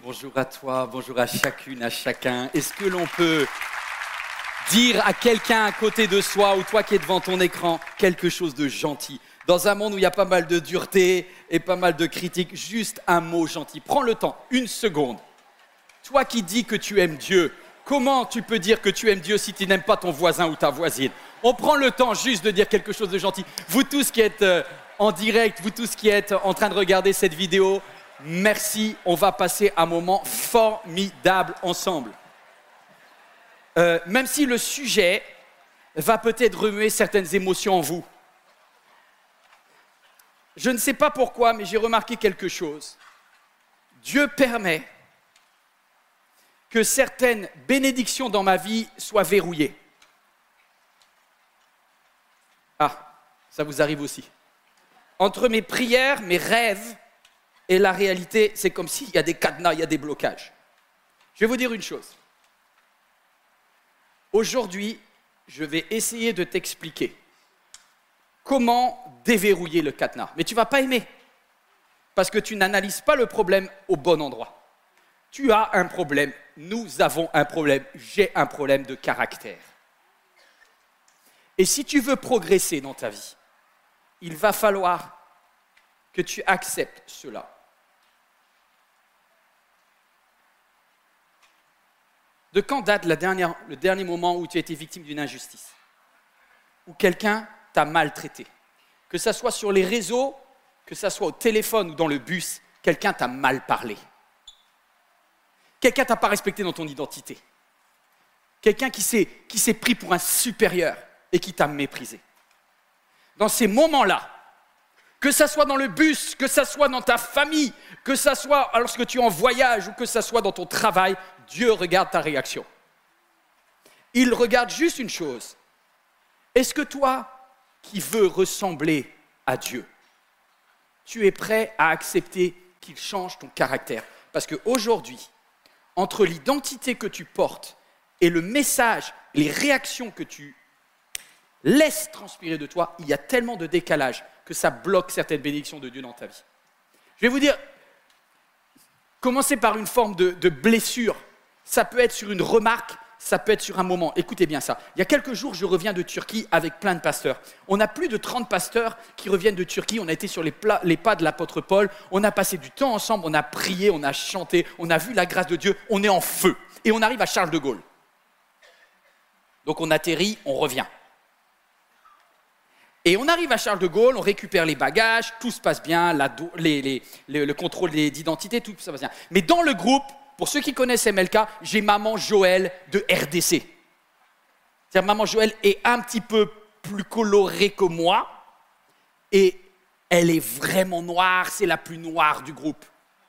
Bonjour à toi, bonjour à chacune, à chacun. Est-ce que l'on peut dire à quelqu'un à côté de soi ou toi qui es devant ton écran quelque chose de gentil? Dans un monde où il y a pas mal de dureté et pas mal de critiques, juste un mot gentil. Prends le temps, une seconde. Toi qui dis que tu aimes Dieu, comment tu peux dire que tu aimes Dieu si tu n'aimes pas ton voisin ou ta voisine? On prend le temps juste de dire quelque chose de gentil. Vous tous qui êtes en direct, vous tous qui êtes en train de regarder cette vidéo, merci, on va passer un moment formidable ensemble. Même si le sujet va peut-être remuer certaines émotions en vous. Je ne sais pas pourquoi, mais j'ai remarqué quelque chose. Dieu permet que certaines bénédictions dans ma vie soient verrouillées. Ah, ça vous arrive aussi. Entre mes prières, mes rêves et la réalité, c'est comme s'il y a des cadenas, il y a des blocages. Je vais vous dire une chose. Aujourd'hui, je vais essayer de t'expliquer comment déverrouiller le cadenas. Mais tu ne vas pas aimer, parce que tu n'analyses pas le problème au bon endroit. Tu as un problème, nous avons un problème, j'ai un problème de caractère. Et si tu veux progresser dans ta vie, il va falloir que tu acceptes cela. De quand date le dernier moment où tu as été victime d'une injustice? Où quelqu'un t'a maltraité? Que ça soit sur les réseaux, que ça soit au téléphone ou dans le bus, quelqu'un t'a mal parlé. Quelqu'un t'a pas respecté dans ton identité. Quelqu'un qui s'est pris pour un supérieur et qui t'a méprisé. Dans ces moments-là, que ça soit dans le bus, que ça soit dans ta famille, que ça soit lorsque tu es en voyage ou que ça soit dans ton travail, Dieu regarde ta réaction. Il regarde juste une chose. Est-ce que toi, qui veux ressembler à Dieu, tu es prêt à accepter qu'il change ton caractère? Parce qu'aujourd'hui, entre l'identité que tu portes et le message, les réactions que tu laisses transpirer de toi, il y a tellement de décalage que ça bloque certaines bénédictions de Dieu dans ta vie. Je vais vous dire, commencez par une forme de blessure. Ça peut être sur une remarque, ça peut être sur un moment. Écoutez bien ça. Il y a quelques jours, je reviens de Turquie avec plein de pasteurs. On a plus de 30 pasteurs qui reviennent de Turquie. On a été sur les pas de l'apôtre Paul. On a passé du temps ensemble, on a prié, on a chanté, on a vu la grâce de Dieu. On est en feu. Et on arrive à Charles de Gaulle. Donc on atterrit, on revient. Et on arrive à Charles de Gaulle, on récupère les bagages, tout se passe bien, le contrôle d'identité, tout ça passe bien. Mais dans le groupe, pour ceux qui connaissent MLK, j'ai maman Joël de RDC. C'est-à-dire maman Joël est un petit peu plus colorée que moi et elle est vraiment noire, c'est la plus noire du groupe.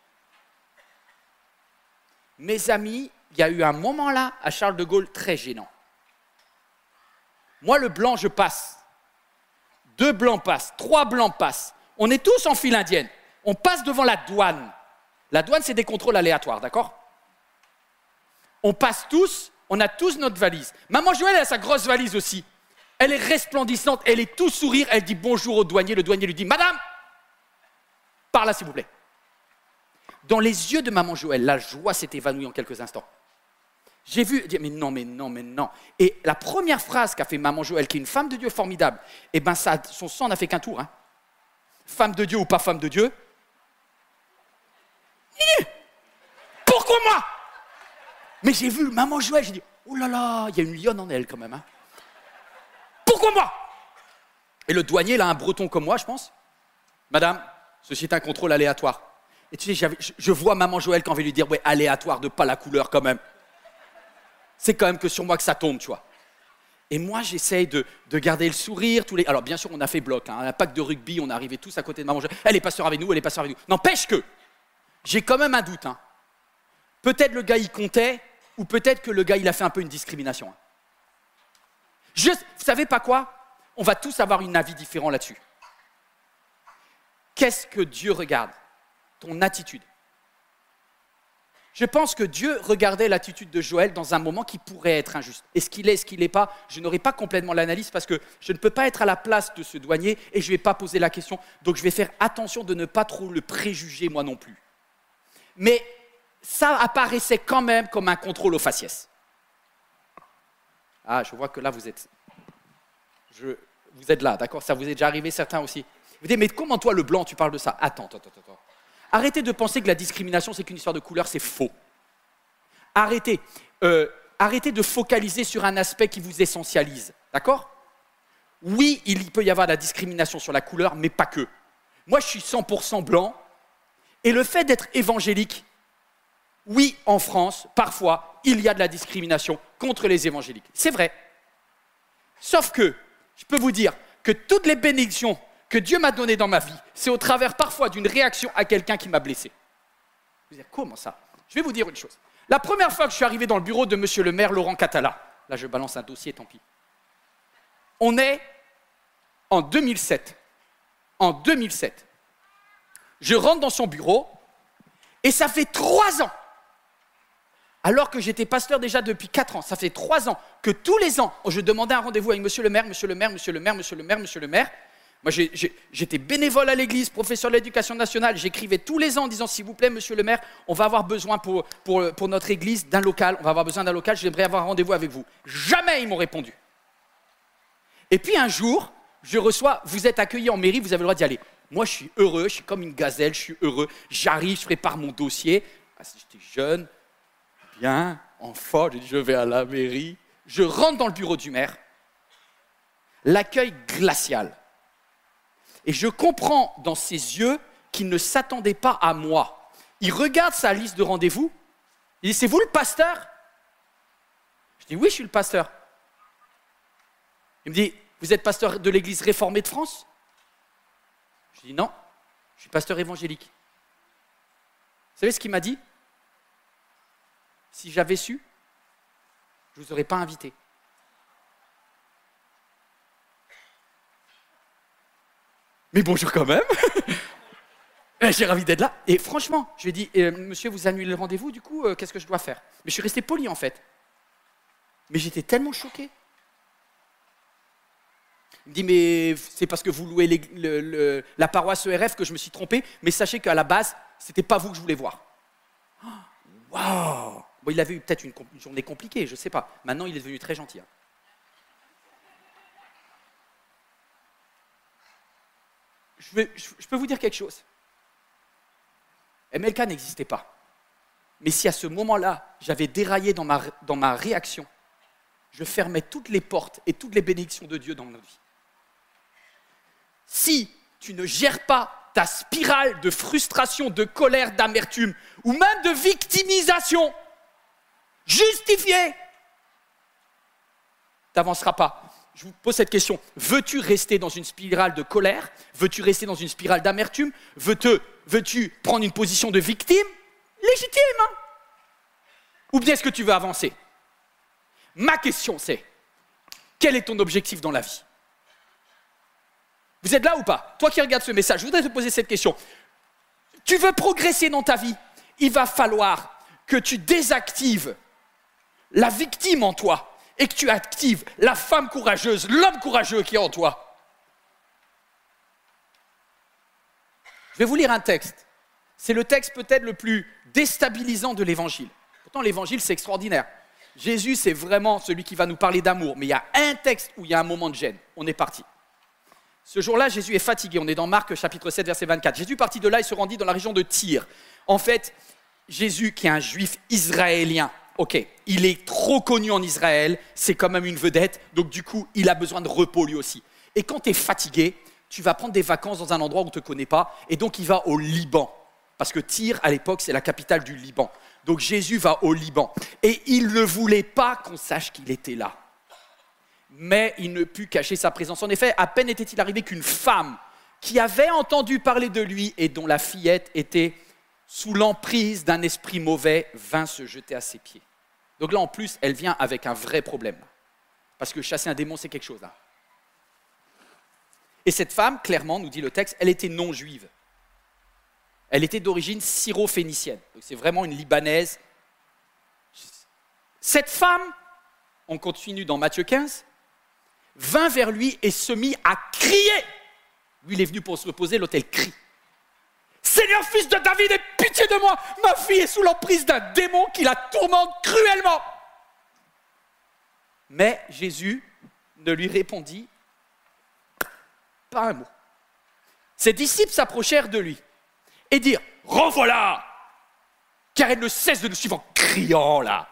Mes amis, il y a eu un moment là, à Charles de Gaulle, très gênant. Moi, le blanc, je passe. 2 blancs passent, 3 blancs passent. On est tous en file indienne. On passe devant la douane. La douane, c'est des contrôles aléatoires, d'accord? On passe tous, on a tous notre valise. Maman Joël, elle a sa grosse valise aussi. Elle est resplendissante, elle est tout sourire, elle dit bonjour au douanier. Le douanier lui dit « Madame, par là s'il vous plaît ». Dans les yeux de maman Joël, la joie s'est évanouie en quelques instants. J'ai vu, dire, mais non, mais non, mais non. Et la première phrase qu'a fait maman Joël, qui est une femme de Dieu formidable, eh ben son sang n'a fait qu'un tour. Hein. Femme de Dieu ou pas femme de Dieu. Pourquoi moi? Mais j'ai vu maman Joël, j'ai dit, oh là là, il y a une lionne en elle quand même. Hein. Pourquoi moi? Et le douanier, là, un breton comme moi, je pense. Madame, ceci est un contrôle aléatoire. Et tu sais, je vois maman Joël quand on va lui dire, ouais, aléatoire de pas la couleur quand même. C'est quand même que sur moi que ça tombe, tu vois. Et moi, j'essaye de garder le sourire. Alors, bien sûr, on a fait bloc. Hein. Un pack de rugby, on est arrivés tous à côté de maman Joël. Elle est pasteur avec nous, elle est pasteur avec nous. N'empêche que, j'ai quand même un doute. Hein. Peut-être le gars, il comptait, ou peut-être que le gars, il a fait un peu une discrimination. Hein. Vous savez pas quoi? On va tous avoir un avis différent là-dessus. Qu'est-ce que Dieu regarde? Ton attitude. Je pense que Dieu regardait l'attitude de Joël dans un moment qui pourrait être injuste. Est-ce qu'il est, est-ce qu'il n'est pas? Je n'aurai pas complètement l'analyse parce que je ne peux pas être à la place de ce douanier et je ne vais pas poser la question. Donc je vais faire attention de ne pas trop le préjuger moi non plus. Mais ça apparaissait quand même comme un contrôle au faciès. Ah, je vois que là, vous êtes là, d'accord? Ça vous est déjà arrivé, certains aussi. Vous dites, mais comment toi, le blanc, tu parles de ça? Attends. Arrêtez de penser que la discrimination, c'est qu'une histoire de couleur, c'est faux. Arrêtez de focaliser sur un aspect qui vous essentialise, d'accord? Oui, il peut y avoir de la discrimination sur la couleur, mais pas que. Moi, je suis 100% blanc, et le fait d'être évangélique, oui, en France, parfois, il y a de la discrimination contre les évangéliques. C'est vrai. Sauf que, je peux vous dire que toutes les bénédictions que Dieu m'a données dans ma vie, c'est au travers parfois d'une réaction à quelqu'un qui m'a blessé. Vous allez dire, comment ça? Je vais vous dire une chose. La première fois que je suis arrivé dans le bureau de monsieur le maire Laurent Catala, là je balance un dossier, tant pis. On est en 2007. En 2007. Je rentre dans son bureau et ça fait 3 ans, alors que j'étais pasteur déjà depuis 4 ans, ça fait 3 ans que tous les ans, je demandais un rendez-vous avec monsieur le maire. Moi, j'étais bénévole à l'église, professeur de l'éducation nationale. J'écrivais tous les ans en disant, s'il vous plaît, monsieur le maire, on va avoir besoin pour notre église d'un local. On va avoir besoin d'un local, j'aimerais avoir un rendez-vous avec vous. Jamais ils m'ont répondu. Et puis un jour, je reçois, vous êtes accueillis en mairie, vous avez le droit d'y aller. Moi, je suis heureux, je suis comme une gazelle, je suis heureux. J'arrive, je prépare mon dossier. Ah, si j'étais jeune, bien, enfant, je dis, je vais à la mairie. Je rentre dans le bureau du maire. L'accueil glacial. Et je comprends dans ses yeux qu'il ne s'attendait pas à moi. Il regarde sa liste de rendez-vous. Il dit, c'est vous le pasteur? Je dis, oui, je suis le pasteur. Il me dit, vous êtes pasteur de l'église réformée de France? Je dis, non, je suis pasteur évangélique. Vous savez ce qu'il m'a dit? Si j'avais su, je ne vous aurais pas invité. Mais bonjour quand même. J'ai envie d'être là. Et franchement, je lui ai dit, monsieur, vous annulez le rendez-vous, du coup, qu'est-ce que je dois faire? Mais je suis resté poli en fait. Mais j'étais tellement choqué. Il me dit, mais c'est parce que vous louez la paroisse ERF que je me suis trompé, mais sachez qu'à la base, ce n'était pas vous que je voulais voir. Waouh! Bon, il avait eu peut-être une journée compliquée, je ne sais pas. Maintenant, il est devenu très gentil. Hein. Je peux vous dire quelque chose. MLK n'existait pas. Mais si à ce moment-là, j'avais déraillé dans ma réaction, je fermais toutes les portes et toutes les bénédictions de Dieu dans notre vie. Si tu ne gères pas ta spirale de frustration, de colère, d'amertume, ou même de victimisation justifiée, tu n'avanceras pas. Je vous pose cette question. Veux-tu rester dans une spirale de colère? Veux-tu rester dans une spirale d'amertume? Veux-tu prendre une position de victime? Légitime, hein? Ou bien est-ce que tu veux avancer? Ma question c'est, quel est ton objectif dans la vie? Vous êtes là ou pas? Toi qui regardes ce message, je voudrais te poser cette question. Tu veux progresser dans ta vie? Il va falloir que tu désactives la victime en toi et que tu actives la femme courageuse, l'homme courageux qui est en toi. Je vais vous lire un texte. C'est le texte peut-être le plus déstabilisant de l'Évangile. Pourtant, l'Évangile, c'est extraordinaire. Jésus, c'est vraiment celui qui va nous parler d'amour. Mais il y a un texte où il y a un moment de gêne. On est parti. Ce jour-là, Jésus est fatigué. On est dans Marc, chapitre 7, verset 24. Jésus partit de là et se rendit dans la région de Tyr. En fait, Jésus, qui est un juif israélien, ok, il est trop connu en Israël, c'est quand même une vedette, donc du coup, il a besoin de repos lui aussi. Et quand tu es fatigué, tu vas prendre des vacances dans un endroit où on ne te connaît pas, et donc il va au Liban. Parce que Tyr, à l'époque, c'est la capitale du Liban. Donc Jésus va au Liban. Et il ne voulait pas qu'on sache qu'il était là. Mais il ne put cacher sa présence. En effet, à peine était-il arrivé qu'une femme qui avait entendu parler de lui et dont la fillette était sous l'emprise d'un esprit mauvais, vint se jeter à ses pieds. Donc là, en plus, elle vient avec un vrai problème. Parce que chasser un démon, c'est quelque chose. Là. Et cette femme, clairement, nous dit le texte, elle était non juive. Elle était d'origine syro-phénicienne. Donc c'est vraiment une Libanaise. Cette femme, on continue dans Matthieu 15, vint vers lui et se mit à crier. Lui, il est venu pour se reposer, l'autre, elle crie. Seigneur, fils de David, aie pitié de moi. Ma fille est sous l'emprise d'un démon qui la tourmente cruellement. Mais Jésus ne lui répondit pas un mot. Ses disciples s'approchèrent de lui et dirent « Renvoie-la !» car elle ne cesse de nous suivre en criant là.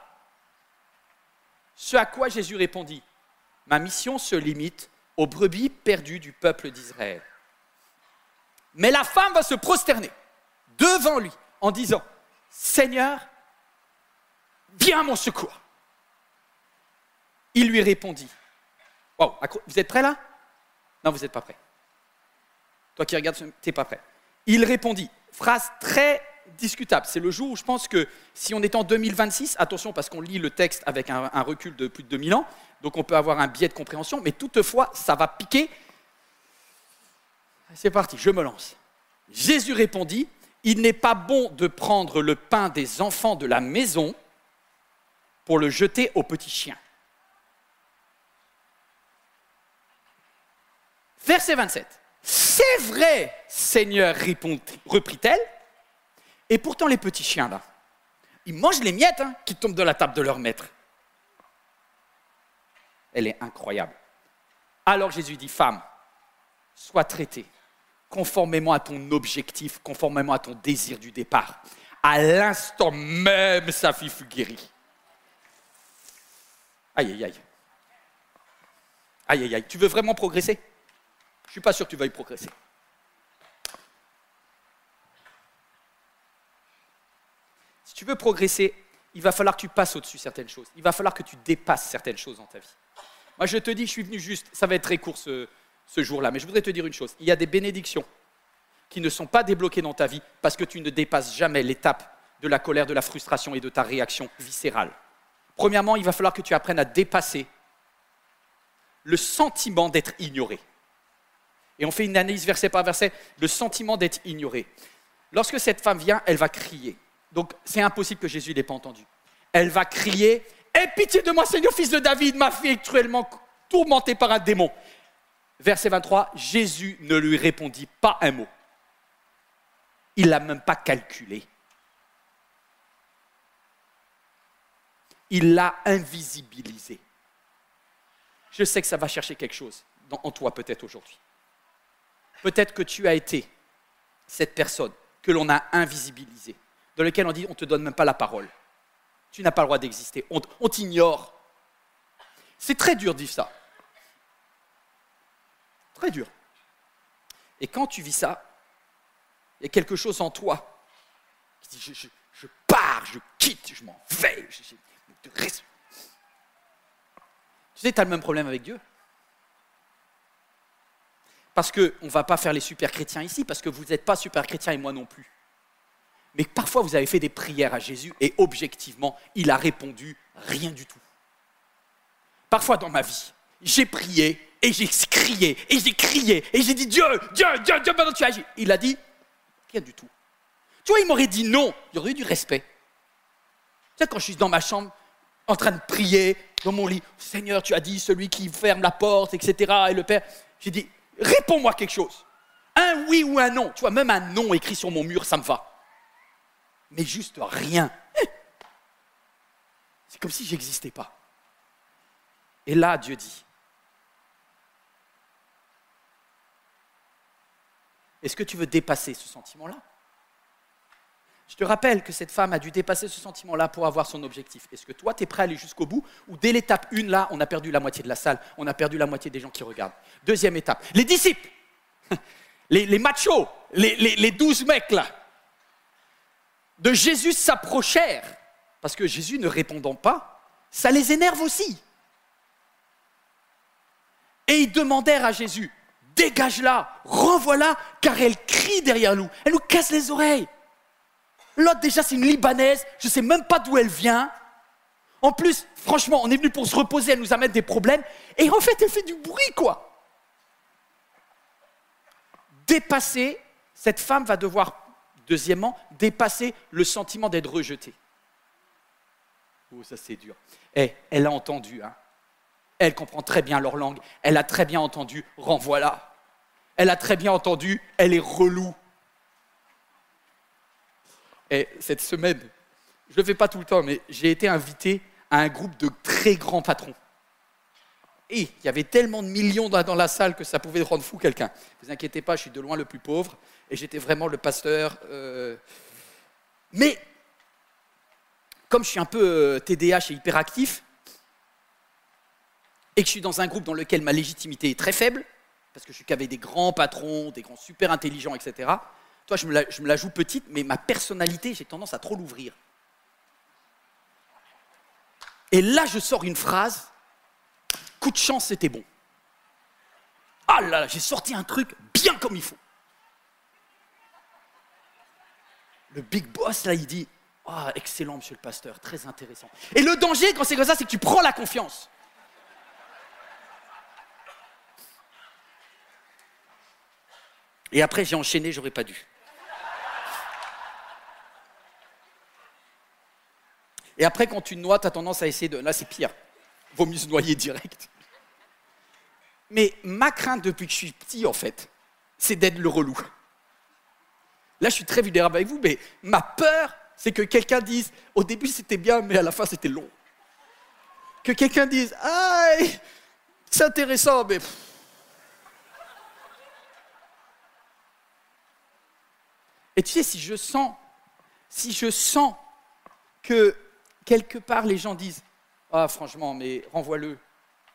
Ce à quoi Jésus répondit « Ma mission se limite aux brebis perdues du peuple d'Israël. » Mais la femme va se prosterner devant lui en disant « Seigneur, viens à mon secours. » Il lui répondit « Wow, vous êtes prêts là? Non, vous n'êtes pas prêts. Toi qui regardes, tu n'es pas prêt. » Il répondit, phrase très discutable. C'est le jour où je pense que si on est en 2026, attention parce qu'on lit le texte avec un recul de plus de 2000 ans, donc on peut avoir un biais de compréhension, mais toutefois, ça va piquer. C'est parti, je me lance. Jésus répondit, « Il n'est pas bon de prendre le pain des enfants de la maison pour le jeter aux petits chiens. » Verset 27. « C'est vrai, Seigneur, reprit-elle, et pourtant les petits chiens là, ils mangent les miettes qui tombent de la table de leur maître. » Elle est incroyable. Alors Jésus dit, « Femme, sois traitée conformément à ton objectif, conformément à ton désir du départ. » À l'instant même, sa fille fut guérie. Aïe, aïe, aïe. Aïe, aïe, aïe. Tu veux vraiment progresser? Je ne suis pas sûr que tu veuilles progresser. Si tu veux progresser, il va falloir que tu passes au-dessus de certaines choses. Il va falloir que tu dépasses certaines choses dans ta vie. Moi, je te dis, je suis venu juste, ça va être très court ce jour-là, mais je voudrais te dire une chose. Il y a des bénédictions qui ne sont pas débloquées dans ta vie parce que tu ne dépasses jamais l'étape de la colère, de la frustration et de ta réaction viscérale. Premièrement, il va falloir que tu apprennes à dépasser le sentiment d'être ignoré. Et on fait une analyse verset par verset, le sentiment d'être ignoré. Lorsque cette femme vient, elle va crier. Donc, c'est impossible que Jésus ne l'ait pas entendu. Elle va crier « Aie pitié de moi, Seigneur, fils de David, ma fille est cruellement tourmentée par un démon. » Verset 23, Jésus ne lui répondit pas un mot. Il ne l'a même pas calculé. Il l'a invisibilisé. Je sais que ça va chercher quelque chose en toi peut-être aujourd'hui. Peut-être que tu as été cette personne que l'on a invisibilisée, dans laquelle on dit on ne te donne même pas la parole. Tu n'as pas le droit d'exister, on t'ignore. C'est très dur de vivre ça. Très dur. Et quand tu vis ça, il y a quelque chose en toi qui dit je pars, je quitte, je m'en vais. Tu sais, tu as le même problème avec Dieu. Parce qu'on ne va pas faire les super chrétiens ici, parce que vous n'êtes pas super chrétiens et moi non plus. Mais parfois, vous avez fait des prières à Jésus et objectivement, il a répondu rien du tout. Parfois dans ma vie, j'ai prié et j'ai crié et j'ai crié et j'ai dit Dieu, maintenant tu agis. Il a dit rien du tout. Tu vois, il m'aurait dit non, il y aurait eu du respect. Tu sais, quand je suis dans ma chambre, en train de prier, dans mon lit, Seigneur, tu as dit celui qui ferme la porte, etc. Et le Père, j'ai dit, réponds-moi quelque chose. Un oui ou un non. Tu vois, même un non écrit sur mon mur, ça me va. Mais juste rien. C'est comme si j'existais pas. Et là, Dieu dit, est-ce que tu veux dépasser ce sentiment-là? Je te rappelle que cette femme a dû dépasser ce sentiment-là pour avoir son objectif. Est-ce que toi, tu es prêt à aller jusqu'au bout? Ou dès l'étape 1, là, on a perdu la moitié de la salle, on a perdu la moitié des gens qui regardent. Deuxième étape, les disciples, les machos, les 12 mecs là, de Jésus s'approchèrent. Parce que Jésus ne répondant pas, ça les énerve aussi. Et ils demandèrent à Jésus, dégage-la, renvoie-la, car elle crie derrière nous, elle nous casse les oreilles. L'autre, déjà, c'est une Libanaise, je ne sais même pas d'où elle vient. En plus, franchement, on est venu pour se reposer, elle nous amène des problèmes. Et en fait, elle fait du bruit, quoi. Dépasser, cette femme va devoir, deuxièmement, dépasser le sentiment d'être rejetée. Oh, ça c'est dur. Elle a entendu, hein. Elle comprend très bien leur langue. Elle a très bien entendu, renvoie-la. Elle a très bien entendu, elle est relou. Et cette semaine, je ne le fais pas tout le temps, mais j'ai été invité à un groupe de très grands patrons. Et il y avait tellement de millions dans la salle que ça pouvait rendre fou quelqu'un. Ne vous inquiétez pas, je suis de loin le plus pauvre et j'étais vraiment le pasteur. Mais comme je suis un peu TDAH et hyperactif, et que je suis dans un groupe dans lequel ma légitimité est très faible, parce que je suis qu'avec des grands patrons, des grands super intelligents, etc., toi, je me la joue petite, mais ma personnalité, j'ai tendance à trop l'ouvrir. Et là, je sors une phrase, coup de chance, c'était bon. Ah là là, j'ai sorti un truc bien comme il faut. Le big boss, là, il dit, ah, excellent, monsieur le pasteur, très intéressant. Et le danger, quand c'est comme ça, c'est que tu prends la confiance. Et après, j'ai enchaîné, j'aurais pas dû. Et après, quand tu te noies, tu as tendance à essayer de... Là, c'est pire. Vaut mieux se noyer direct. Mais ma crainte depuis que je suis petit, en fait, c'est d'être le relou. Là, je suis très vulnérable avec vous, mais ma peur, c'est que quelqu'un dise, au début, c'était bien, mais à la fin, c'était long. Que quelqu'un dise, ah, c'est intéressant, mais... Et tu sais, si je sens que quelque part les gens disent « Ah, franchement, mais renvoie-le. Oh, »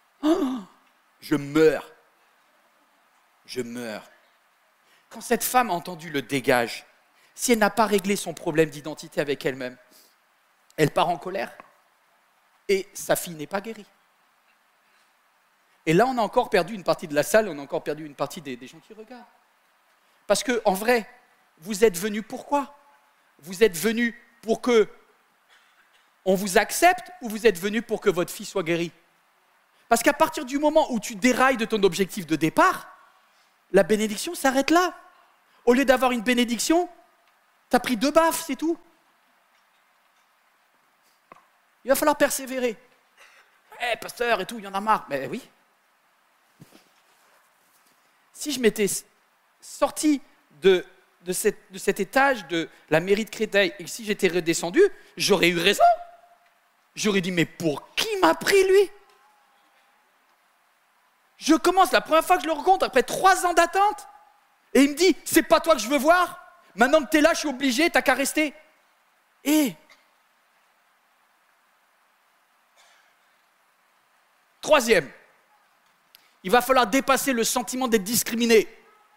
je meurs. Je meurs. Quand cette femme a entendu le dégage, si elle n'a pas réglé son problème d'identité avec elle-même, elle part en colère et sa fille n'est pas guérie. Et là, on a encore perdu une partie de la salle, on a encore perdu une partie des gens qui regardent. Parce qu'en vrai, vous êtes venus pourquoi? Vous êtes venus pour que on vous accepte ou vous êtes venus pour que votre fille soit guérie? Parce qu'à partir du moment où tu dérailles de ton objectif de départ, la bénédiction s'arrête là. Au lieu d'avoir une bénédiction, tu as pris 2 baffes, c'est tout. Il va falloir persévérer. Eh, pasteur et tout, il y en a marre. Mais oui. Si je m'étais sorti de cet étage de la mairie de Créteil et que si j'étais redescendu, j'aurais eu raison. J'aurais dit, mais pour qui m'a pris lui? Je commence, la première fois que je le rencontre, après 3 ans d'attente, et il me dit, c'est pas toi que je veux voir, maintenant que t'es là, je suis obligé, t'as qu'à rester. Et 3e, il va falloir dépasser le sentiment d'être discriminé.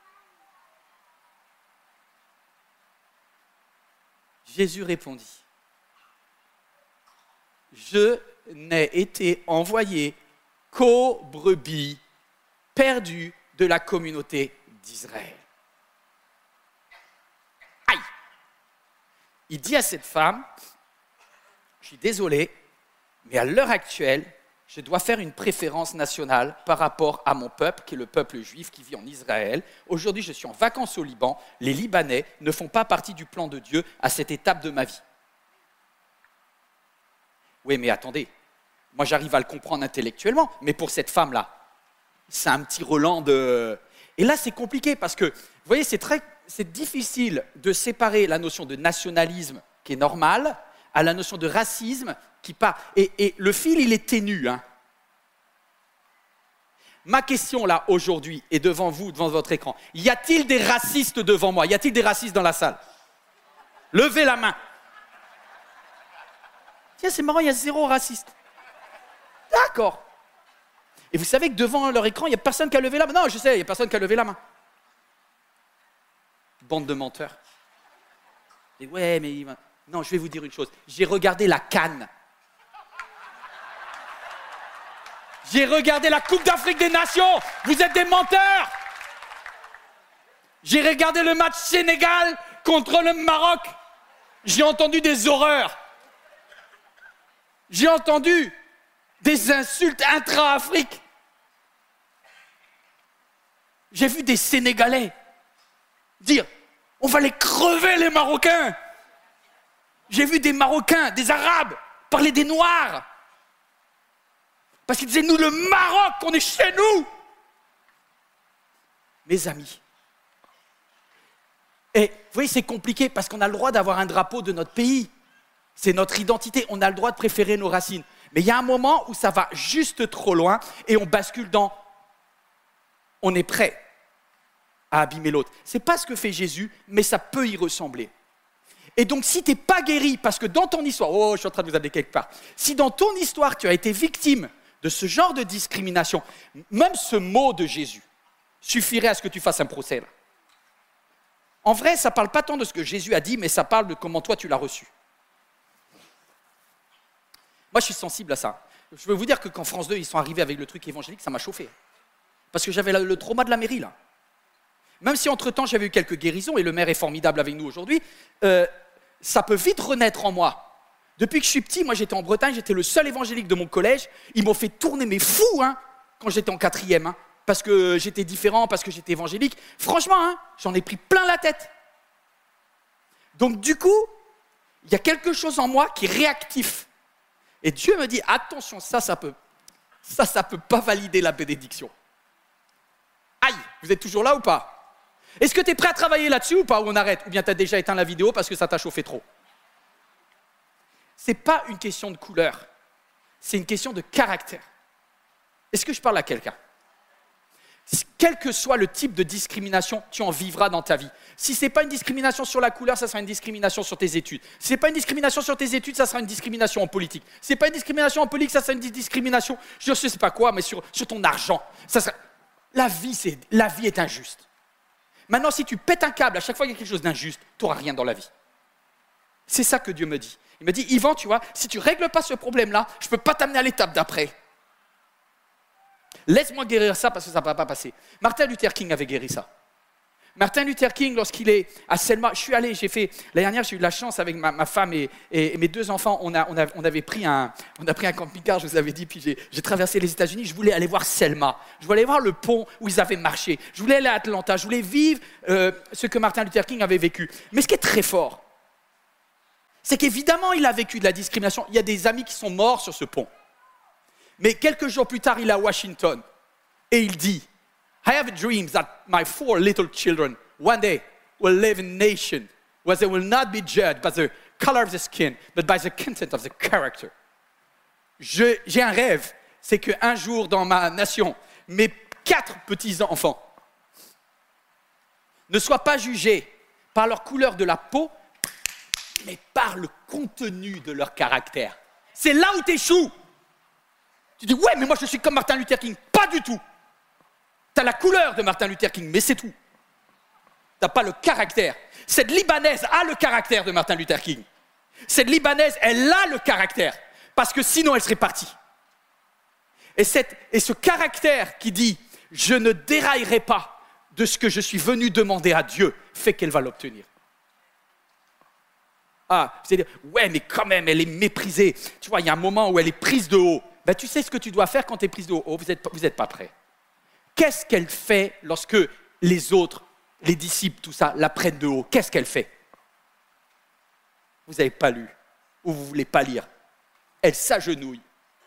Jésus répondit, « Je n'ai été envoyé qu'aux brebis perdues de la communauté d'Israël. » Aïe! Il dit à cette femme, « Je suis désolé, mais à l'heure actuelle, je dois faire une préférence nationale par rapport à mon peuple, qui est le peuple juif qui vit en Israël. Aujourd'hui, je suis en vacances au Liban. Les Libanais ne font pas partie du plan de Dieu à cette étape de ma vie. » Oui, mais attendez, moi j'arrive à le comprendre intellectuellement, mais pour cette femme-là, c'est un petit relent de... Et là, c'est compliqué parce que, vous voyez, c'est difficile de séparer la notion de nationalisme, qui est normale, à la notion de racisme, qui part. Et le fil, il est ténu. Hein. Ma question, là, aujourd'hui, est devant vous, devant votre écran. Y a-t-il des racistes devant moi? Y a-t-il des racistes dans la salle? Levez la main. Tiens, c'est marrant, il y a 0 raciste. D'accord. Et vous savez que devant leur écran, il n'y a personne qui a levé la main. Non, je sais, il n'y a personne qui a levé la main. Bande de menteurs. Et ouais, mais... Non, je vais vous dire une chose. J'ai regardé la CAN. J'ai regardé la Coupe d'Afrique des Nations. Vous êtes des menteurs. J'ai regardé le match Sénégal contre le Maroc. J'ai entendu des horreurs. J'ai entendu des insultes intra-Afrique. J'ai vu des Sénégalais dire « On va les crever, les Marocains !» J'ai vu des Marocains, des Arabes, parler des Noirs. Parce qu'ils disaient, nous, le Maroc, on est chez nous. Mes amis, Et vous voyez, c'est compliqué parce qu'on a le droit d'avoir un drapeau de notre pays. C'est notre identité, on a le droit de préférer nos racines. Mais il y a un moment où ça va juste trop loin et on bascule dans « on est prêt à abîmer l'autre ». Ce n'est pas ce que fait Jésus, mais ça peut y ressembler. Et donc, si tu n'es pas guéri, parce que dans ton histoire, oh, je suis en train de vous amener quelque part, si dans ton histoire, tu as été victime de ce genre de discrimination, même ce mot de Jésus suffirait à ce que tu fasses un procès. Là. En vrai, ça ne parle pas tant de ce que Jésus a dit, mais ça parle de comment toi, tu l'as reçu. Moi, je suis sensible à ça. Je veux vous dire que quand France 2, ils sont arrivés avec le truc évangélique, ça m'a chauffé. Parce que j'avais le trauma de la mairie, là. Même si entre-temps, j'avais eu quelques guérisons, et le maire est formidable avec nous aujourd'hui, ça peut vite renaître en moi. Depuis que je suis petit, moi j'étais en Bretagne, j'étais le seul évangélique de mon collège. Ils m'ont fait tourner mes fous quand j'étais en 4e, parce que j'étais différent, parce que j'étais évangélique. Franchement, j'en ai pris plein la tête. Donc du coup, il y a quelque chose en moi qui est réactif. Et Dieu me dit, attention, ça peut pas valider la bénédiction. Aïe, vous êtes toujours là ou pas ? Est-ce que tu es prêt à travailler là-dessus ou pas, ou on arrête ? Ou bien tu as déjà éteint la vidéo parce que ça t'a chauffé trop ? Ce n'est pas une question de couleur, c'est une question de caractère. Est-ce que je parle à quelqu'un ? Quel que soit le type de discrimination, tu en vivras dans ta vie. Si ce n'est pas une discrimination sur la couleur, ça sera une discrimination sur tes études. Si ce n'est pas une discrimination sur tes études, ça sera une discrimination en politique. Si ce n'est pas une discrimination en politique, ça sera une discrimination, je ne sais pas quoi, mais sur ton argent. La vie est injuste. Maintenant, si tu pètes un câble à chaque fois qu'il y a quelque chose d'injuste, tu n'auras rien dans la vie. C'est ça que Dieu me dit. Il me dit, Yvan, tu vois, si tu ne règles pas ce problème-là, je ne peux pas t'amener à l'étape d'après. Laisse-moi guérir ça parce que ça ne va pas passer. Martin Luther King avait guéri ça. Martin Luther King, lorsqu'il est à Selma, l'année dernière, j'ai eu de la chance avec ma femme et mes 2 enfants, on a pris un camping-car, je vous avais dit, puis j'ai traversé les États-Unis, je voulais aller voir Selma, je voulais aller voir le pont où ils avaient marché, je voulais aller à Atlanta, je voulais vivre ce que Martin Luther King avait vécu. Mais ce qui est très fort, c'est qu'évidemment, il a vécu de la discrimination. Il y a des amis qui sont morts sur ce pont. Mais quelques jours plus tard, il est à Washington et il dit I have a dream that my 4 little children one day will live in a nation where they will not be judged by the color of the skin, but by the content of the character. J'ai un rêve, c'est qu'un jour dans ma nation, mes 4 petits-enfants ne soient pas jugés par leur couleur de la peau, mais par le contenu de leur caractère. C'est là où tu échoues. Tu dis, ouais, mais moi je suis comme Martin Luther King. Pas du tout. Tu as la couleur de Martin Luther King, mais c'est tout. Tu n'as pas le caractère. Cette Libanaise a le caractère de Martin Luther King. Cette Libanaise, elle a le caractère, parce que sinon elle serait partie. Et ce caractère qui dit, je ne déraillerai pas de ce que je suis venu demander à Dieu, fait qu'elle va l'obtenir. Ah, vous allez dire, ouais, mais quand même, elle est méprisée. Tu vois, il y a un moment où elle est prise de haut. Ben, tu sais ce que tu dois faire quand tu es prise de haut. Oh, vous n'êtes pas prêts. Qu'est-ce qu'elle fait lorsque les autres, les disciples, tout ça, la prennent de haut? Qu'est-ce qu'elle fait? Vous n'avez pas lu ou vous ne voulez pas lire. Elle s'agenouille.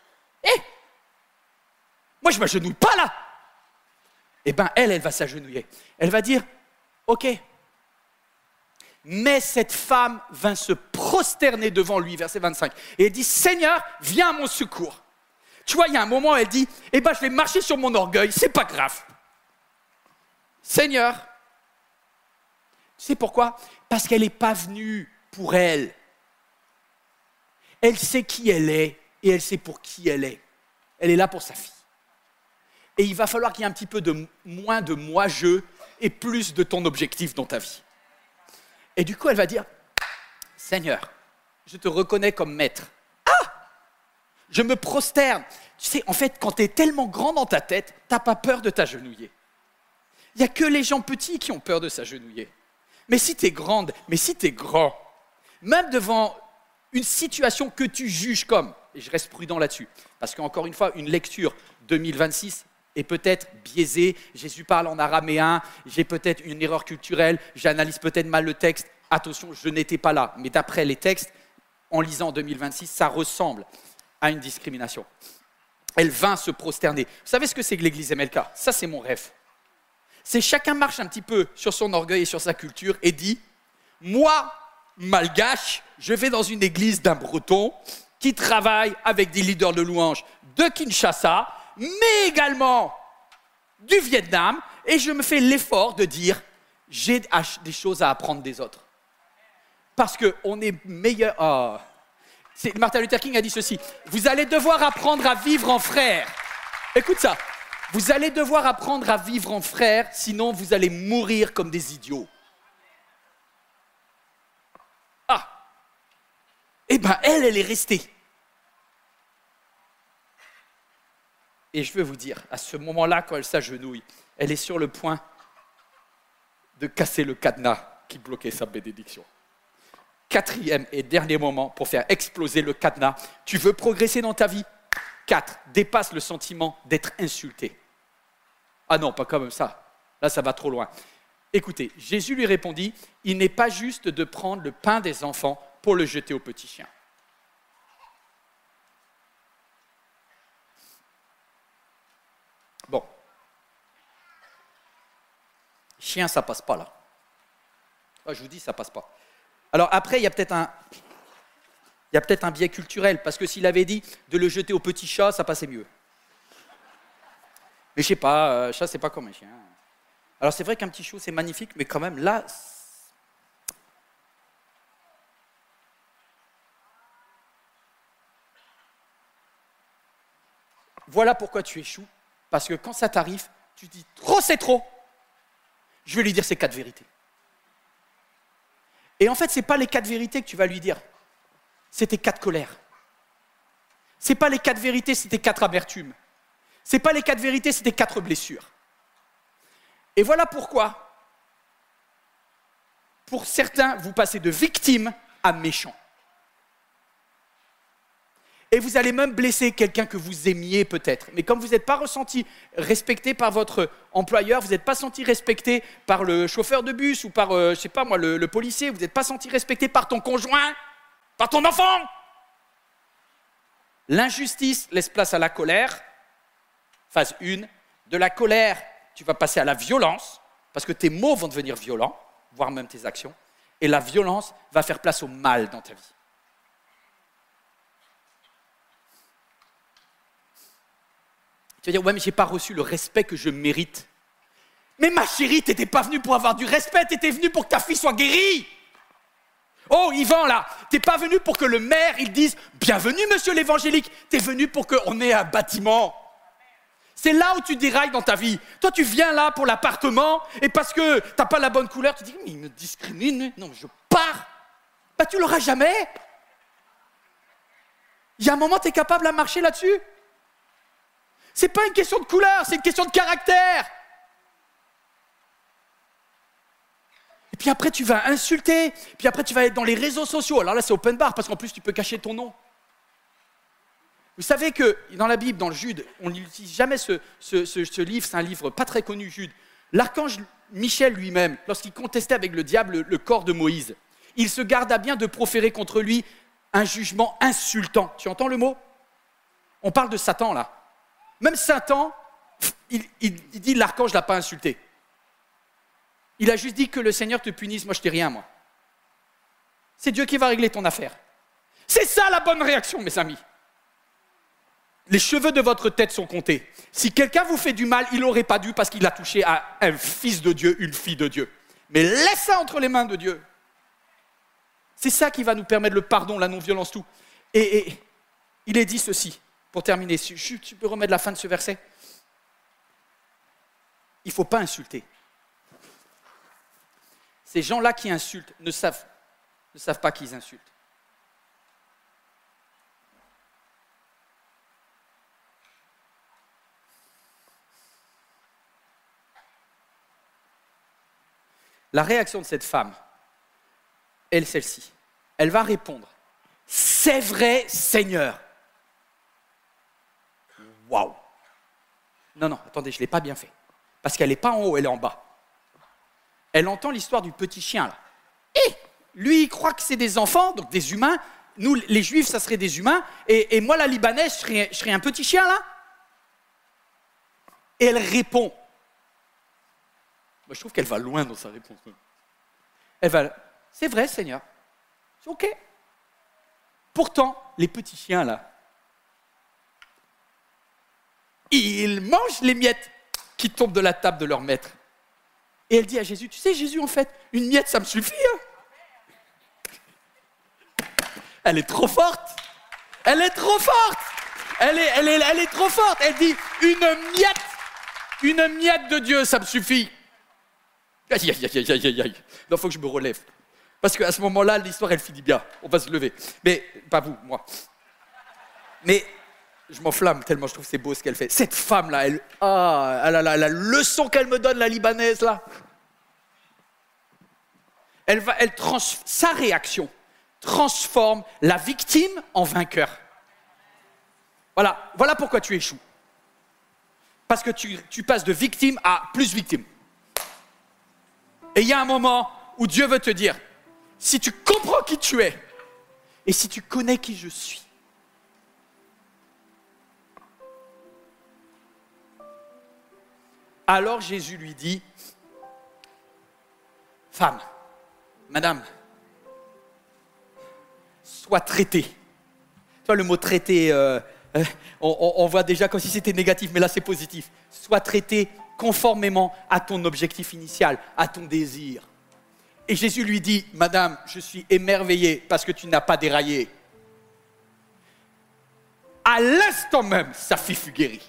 Moi, je ne m'agenouille pas là. Eh bien, elle va s'agenouiller. Elle va dire, ok. Mais cette femme vint se prosterner devant lui, verset 25. Et elle dit, Seigneur, viens à mon secours. Tu vois, il y a un moment où elle dit, je vais marcher sur mon orgueil, c'est pas grave. Seigneur, tu sais pourquoi? Parce qu'elle n'est pas venue pour elle. Elle sait qui elle est et elle sait pour qui elle est. Elle est là pour sa fille. Et il va falloir qu'il y ait un petit peu moins de moi-je et plus de ton objectif dans ta vie. Et du coup, elle va dire, Seigneur, je te reconnais comme maître. Je me prosterne. Tu sais, en fait, quand tu es tellement grand dans ta tête, tu n'as pas peur de t'agenouiller. Il n'y a que les gens petits qui ont peur de s'agenouiller. Mais si tu es grande, mais si tu es grand, même devant une situation que tu juges comme, et je reste prudent là-dessus, parce qu'encore une fois, une lecture 2026 est peut-être biaisée, Jésus parle en araméen, j'ai peut-être une erreur culturelle, j'analyse peut-être mal le texte, attention, je n'étais pas là, mais d'après les textes, en lisant en 2026, ça ressemble à une discrimination. Elle vint se prosterner. Vous savez ce que c'est que l'église MLK? Ça, c'est mon rêve. C'est chacun marche un petit peu sur son orgueil et sur sa culture et dit « Moi, malgache, je vais dans une église d'un breton qui travaille avec des leaders de louanges de Kinshasa, mais également du Vietnam, et je me fais l'effort de dire « J'ai des choses à apprendre des autres. » Parce qu'on est meilleur... Oh. Martin Luther King a dit ceci, « Vous allez devoir apprendre à vivre en frère. » Écoute ça. Vous allez devoir apprendre à vivre en frère, sinon vous allez mourir comme des idiots. Ah. Eh bien, elle est restée. Et je veux vous dire, à ce moment-là, quand elle s'agenouille, elle est sur le point de casser le cadenas qui bloquait sa bénédiction. 4e et dernier moment pour faire exploser le cadenas. Tu veux progresser dans ta vie ? 4. Dépasse le sentiment d'être insulté. Ah non, pas comme ça. Là, ça va trop loin. Écoutez, Jésus lui répondit, « Il n'est pas juste de prendre le pain des enfants pour le jeter aux petits chiens. » Bon. Chien, ça passe pas là. Ah, je vous dis, ça passe pas. Alors après, il y a peut-être un biais culturel, parce que s'il avait dit de le jeter au petit chat, ça passait mieux. Mais je sais pas, chat, c'est pas comme un chien. Alors c'est vrai qu'un petit chou, c'est magnifique, mais quand même, là... Voilà pourquoi tu échoues, parce que quand ça t'arrive, tu dis « trop, c'est trop ». Je vais lui dire ces 4 vérités. Et en fait, ce n'est pas les 4 vérités que tu vas lui dire, c'est tes 4 colères. Ce n'est pas les 4 vérités, c'est tes 4 amertumes. Ce n'est pas les 4 vérités, c'est tes 4 blessures. Et voilà pourquoi, pour certains, vous passez de victime à méchant. Et vous allez même blesser quelqu'un que vous aimiez peut-être. Mais comme vous n'êtes pas ressenti respecté par votre employeur, vous n'êtes pas senti respecté par le chauffeur de bus ou par, je sais pas moi, le policier, vous n'êtes pas senti respecté par ton conjoint, par ton enfant. L'injustice laisse place à la colère. Phase 1, de la colère, tu vas passer à la violence, parce que tes mots vont devenir violents, voire même tes actions, et la violence va faire place au mal dans ta vie. Tu vas dire, ouais, mais je n'ai pas reçu le respect que je mérite. Mais ma chérie, tu n'étais pas venue pour avoir du respect, tu étais venue pour que ta fille soit guérie. Oh, Yvan, là, tu n'es pas venu pour que le maire, il dise, bienvenue, monsieur l'évangélique, tu es venu pour qu'on ait un bâtiment. C'est là où tu dérailles dans ta vie. Toi, tu viens là pour l'appartement, et parce que tu n'as pas la bonne couleur, tu dis, mais il me discrimine, non, je pars. Ben, tu ne l'auras jamais. Il y a un moment, tu es capable à marcher là-dessus. Ce n'est pas une question de couleur, c'est une question de caractère. Et puis après, tu vas insulter, puis après, tu vas être dans les réseaux sociaux. Alors là, c'est open bar, parce qu'en plus, tu peux cacher ton nom. Vous savez que dans la Bible, dans le Jude, on n'utilise jamais ce livre, c'est un livre pas très connu, Jude. L'archange Michel lui-même, lorsqu'il contestait avec le diable le corps de Moïse, il se garda bien de proférer contre lui un jugement insultant. Tu entends le mot ? On parle de Satan, là. Même Satan, il dit l'archange ne l'a pas insulté. Il a juste dit que le Seigneur te punisse, moi je t'ai rien, moi. C'est Dieu qui va régler ton affaire. C'est ça la bonne réaction, mes amis. Les cheveux de votre tête sont comptés. Si quelqu'un vous fait du mal, il n'aurait pas dû parce qu'il a touché à un fils de Dieu, une fille de Dieu. Mais laisse ça entre les mains de Dieu. C'est ça qui va nous permettre le pardon, la non-violence, tout. Et il est dit ceci. Pour terminer, tu peux remettre la fin de ce verset ? Il ne faut pas insulter. Ces gens-là qui insultent ne savent pas qu'ils insultent. La réaction de cette femme est celle-ci. Elle va répondre « C'est vrai, Seigneur !» Waouh! Non, attendez, je ne l'ai pas bien fait. Parce qu'elle n'est pas en haut, elle est en bas. Elle entend l'histoire du petit chien, là. Et lui, il croit que c'est des enfants, donc des humains. Nous, les Juifs, ça serait des humains. Et moi, la Libanaise, je serais un petit chien, là. Et elle répond. je trouve qu'elle va loin dans sa réponse. Elle va, c'est vrai, Seigneur. C'est OK. Pourtant, les petits chiens, là, ils mangent les miettes qui tombent de la table de leur maître. Et elle dit à Jésus, tu sais, Jésus, en fait, une miette, ça me suffit. Hein. Elle est trop forte. Elle est trop forte. Elle est trop forte. Elle dit, une miette de Dieu, ça me suffit. Aïe, aïe, aïe, aïe, aïe, aïe. Non, il faut que je me relève. Parce qu'à ce moment-là, l'histoire, elle finit bien. On va se lever. Mais, pas vous, moi. Mais, je m'enflamme tellement je trouve c'est beau ce qu'elle fait. Cette femme-là, la leçon qu'elle me donne, la Libanaise, là. Sa réaction transforme la victime en vainqueur. Voilà pourquoi tu échoues. Parce que tu passes de victime à plus victime. Et il y a un moment où Dieu veut te dire, si tu comprends qui tu es, et si tu connais qui je suis, alors Jésus lui dit, femme, madame, sois traitée. Tu vois le mot traité, on voit déjà comme si c'était négatif, mais là c'est positif. Sois traitée conformément à ton objectif initial, à ton désir. Et Jésus lui dit, madame, je suis émerveillé parce que tu n'as pas déraillé. À l'instant même, sa fille fut guérie.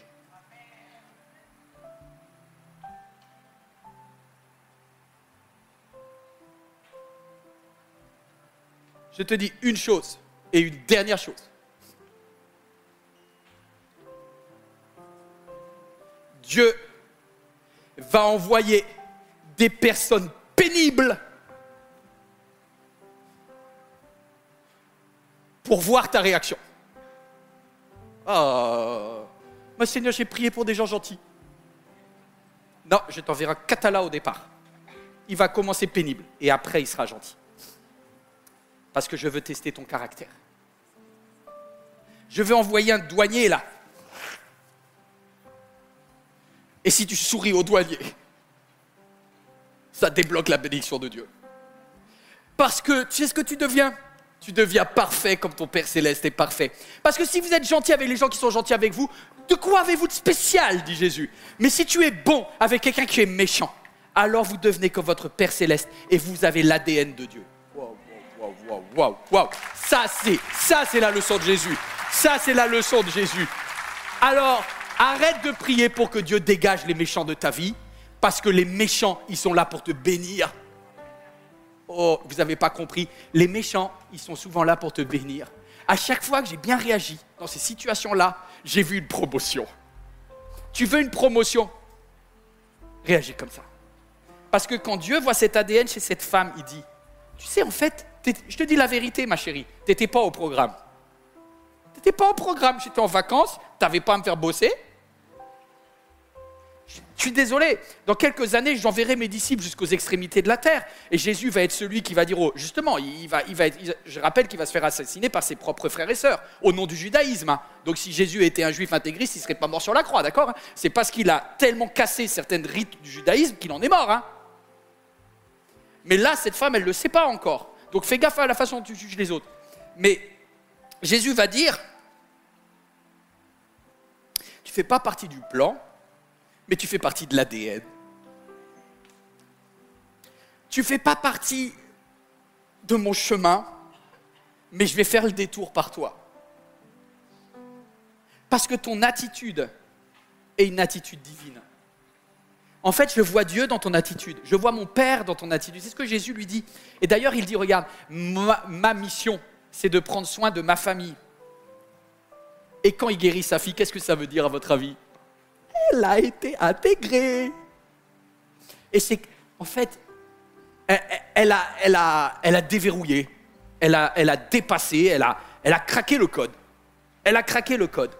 Je te dis une chose et une dernière chose. Dieu va envoyer des personnes pénibles pour voir ta réaction. Oh, moi Seigneur, j'ai prié pour des gens gentils. Non, je t'enverrai un Katala au départ. Il va commencer pénible et après il sera gentil. Parce que je veux tester ton caractère. Je veux envoyer un douanier là. Et si tu souris au douanier, ça débloque la bénédiction de Dieu. Parce que tu sais ce que tu deviens ? Tu deviens parfait comme ton Père Céleste est parfait. Parce que si vous êtes gentil avec les gens qui sont gentils avec vous, de quoi avez-vous de spécial, dit Jésus ? Mais si tu es bon avec quelqu'un qui est méchant, alors vous devenez comme votre Père Céleste et vous avez l'ADN de Dieu. Wow. Ça c'est la leçon de Jésus. Ça c'est la leçon de Jésus. Alors, arrête de prier pour que Dieu dégage les méchants de ta vie, parce que les méchants, ils sont là pour te bénir. Oh, vous n'avez pas compris. Les méchants, ils sont souvent là pour te bénir. À chaque fois que j'ai bien réagi dans ces situations-là, j'ai vu une promotion. Tu veux une promotion ? Réagis comme ça. Parce que quand Dieu voit cet ADN chez cette femme, il dit, tu sais, en fait, je te dis la vérité, ma chérie, tu n'étais pas au programme. Tu n'étais pas au programme, j'étais en vacances, tu n'avais pas à me faire bosser. Je suis désolé, dans quelques années, j'enverrai mes disciples jusqu'aux extrémités de la terre. Et Jésus va être celui qui va dire, justement, je rappelle qu'il va se faire assassiner par ses propres frères et sœurs, au nom du judaïsme. Hein. Donc si Jésus était un juif intégriste, il ne serait pas mort sur la croix, d'accord ? C'est parce qu'il a tellement cassé certaines rites du judaïsme qu'il en est mort. Hein. Mais là, cette femme, elle ne le sait pas encore. Donc fais gaffe à la façon dont tu juges les autres. Mais Jésus va dire, tu ne fais pas partie du plan, mais tu fais partie de l'ADN. Tu ne fais pas partie de mon chemin, mais je vais faire le détour par toi. Parce que ton attitude est une attitude divine. En fait, je vois Dieu dans ton attitude. Je vois mon Père dans ton attitude. C'est ce que Jésus lui dit. Et d'ailleurs, il dit, regarde, ma mission, c'est de prendre soin de ma famille. Et quand il guérit sa fille, qu'est-ce que ça veut dire à votre avis ? Elle a été intégrée. Et c'est, en fait, elle a déverrouillé. Elle a dépassé. Elle a craqué le code. Elle a craqué le code.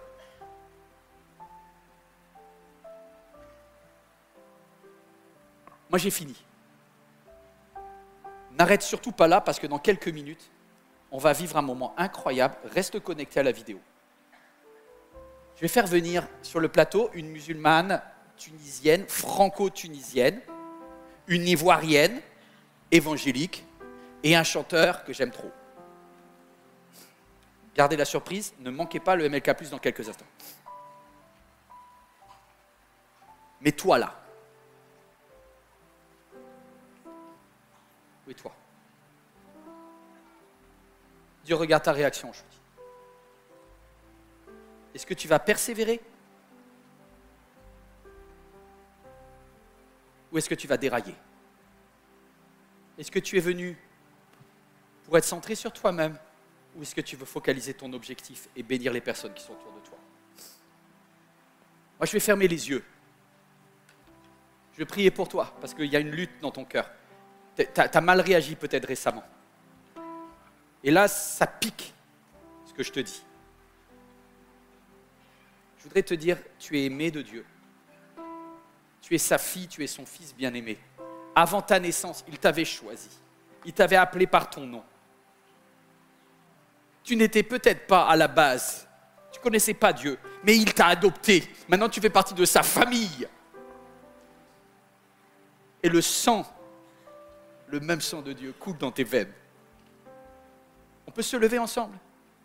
Moi, j'ai fini. N'arrête surtout pas là parce que dans quelques minutes, on va vivre un moment incroyable. Reste connecté à la vidéo. Je vais faire venir sur le plateau une musulmane tunisienne, franco-tunisienne. une Ivoirienne évangélique et un chanteur que j'aime trop. Gardez la surprise, ne manquez pas le MLK+ dans quelques instants. Mais toi là, où est toi? Dieu regarde ta réaction aujourd'hui. Est-ce que tu vas persévérer? Ou est-ce que tu vas dérailler? Est-ce que tu es venu pour être centré sur toi-même? Ou est-ce que tu veux focaliser ton objectif et bénir les personnes qui sont autour de toi? Moi, je vais fermer les yeux. Je vais prier pour toi, parce qu'il y a une lutte dans ton cœur. Tu as mal réagi peut-être récemment. Et là, ça pique, ce que je te dis. Je voudrais te dire, tu es aimé de Dieu. Tu es sa fille, tu es son fils bien-aimé. Avant ta naissance, il t'avait choisi. Il t'avait appelé par ton nom. Tu n'étais peut-être pas à la base, tu ne connaissais pas Dieu, mais il t'a adopté. Maintenant, tu fais partie de sa famille. Et le sang, le même sang de Dieu, coule dans tes veines. On peut se lever ensemble?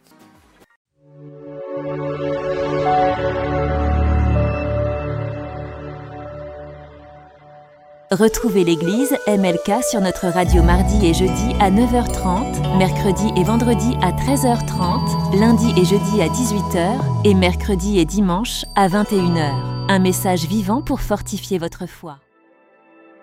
Retrouvez l'église MLK sur notre radio mardi et jeudi à 9h30, mercredi et vendredi à 13h30, lundi et jeudi à 18h et mercredi et dimanche à 21h. Un message vivant pour fortifier votre foi.